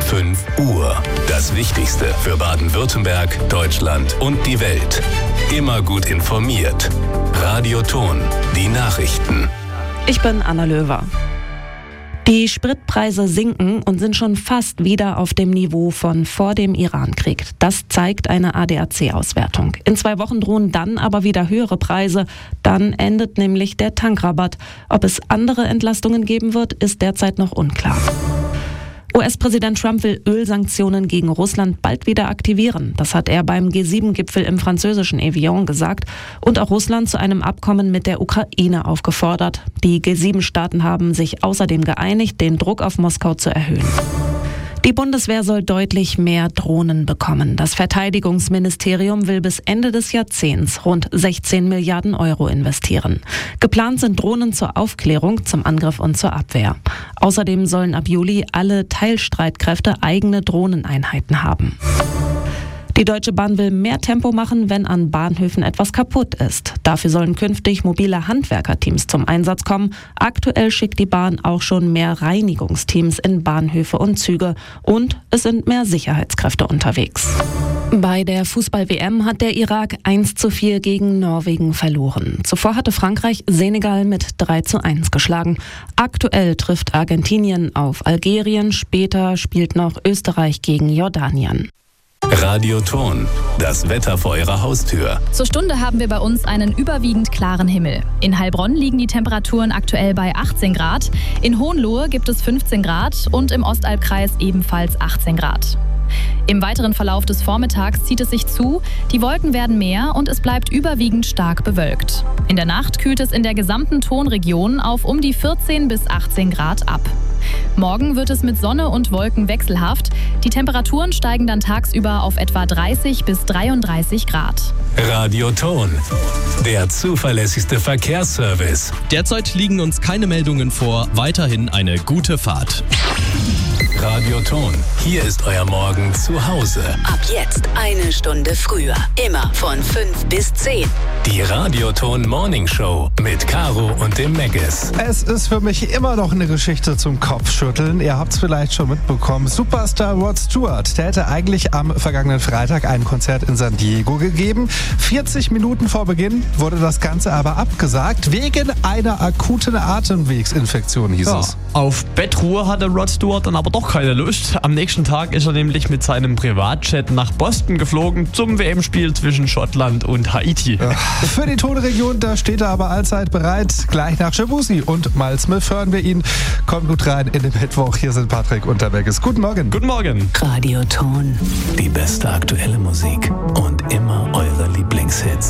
5 Uhr. Das Wichtigste für Baden-Württemberg, Deutschland und die Welt. Immer gut informiert. Radio Ton, die Nachrichten. Ich bin Anna Löwer. Die Spritpreise sinken und sind schon fast wieder auf dem Niveau von vor dem Irankrieg. Das zeigt eine ADAC-Auswertung. In 2 Wochen drohen dann aber wieder höhere Preise. Dann endet nämlich der Tankrabatt. Ob es andere Entlastungen geben wird, ist derzeit noch unklar. US-Präsident Trump will Ölsanktionen gegen Russland bald wieder aktivieren. Das hat er beim G7-Gipfel im französischen Evian gesagt und auch Russland zu einem Abkommen mit der Ukraine aufgefordert. Die G7-Staaten haben sich außerdem geeinigt, den Druck auf Moskau zu erhöhen. Die Bundeswehr soll deutlich mehr Drohnen bekommen. Das Verteidigungsministerium will bis Ende des Jahrzehnts rund 16 Milliarden Euro investieren. Geplant sind Drohnen zur Aufklärung, zum Angriff und zur Abwehr. Außerdem sollen ab Juli alle Teilstreitkräfte eigene Drohneneinheiten haben. Die Deutsche Bahn will mehr Tempo machen, wenn an Bahnhöfen etwas kaputt ist. Dafür sollen künftig mobile Handwerkerteams zum Einsatz kommen. Aktuell schickt die Bahn auch schon mehr Reinigungsteams in Bahnhöfe und Züge. Und es sind mehr Sicherheitskräfte unterwegs. Bei der Fußball-WM hat der Irak 1:4 gegen Norwegen verloren. Zuvor hatte Frankreich Senegal mit 3:1 geschlagen. Aktuell trifft Argentinien auf Algerien. Später spielt noch Österreich gegen Jordanien. Radio Ton, das Wetter vor Ihrer Haustür. Zur Stunde haben wir bei uns einen überwiegend klaren Himmel. In Heilbronn liegen die Temperaturen aktuell bei 18 Grad. In Hohenlohe gibt es 15 Grad und im Ostalbkreis ebenfalls 18 Grad. Im weiteren Verlauf des Vormittags zieht es sich zu, die Wolken werden mehr und es bleibt überwiegend stark bewölkt. In der Nacht kühlt es in der gesamten Tonregion auf um die 14 bis 18 Grad ab. Morgen wird es mit Sonne und Wolken wechselhaft. Die Temperaturen steigen dann tagsüber auf etwa 30 bis 33 Grad. Radio Ton, der zuverlässigste Verkehrsservice. Derzeit liegen uns keine Meldungen vor. Weiterhin eine gute Fahrt. Radio Ton, hier ist euer Morgen zu Hause. Ab jetzt 1 Stunde früher. Immer von 5 bis 10. Die Radio Ton Morning Show mit Caro und dem Meggis. Es ist für mich immer noch eine Geschichte zum Kopfschütteln. Ihr habt es vielleicht schon mitbekommen. Superstar Rod Stewart, der hätte eigentlich am vergangenen Freitag ein Konzert in San Diego gegeben. 40 Minuten vor Beginn wurde das Ganze aber abgesagt, wegen einer akuten Atemwegsinfektion, hieß es. Auf Bettruhe hatte Rod Stewart dann aber doch keine Lust. Am nächsten Tag ist er nämlich mit seinem Privatjet nach Boston geflogen zum WM-Spiel zwischen Schottland und Haiti. Für die Tonregion, da steht er aber allzeit bereit. Gleich nach Shibusi und Miles Smith hören wir ihn. Kommt gut rein in den Mittwoch. Hier sind Patrick und der Meggis. Guten Morgen. Guten Morgen. Radio Ton. Die beste aktuelle Musik und immer eure Lieblingshits.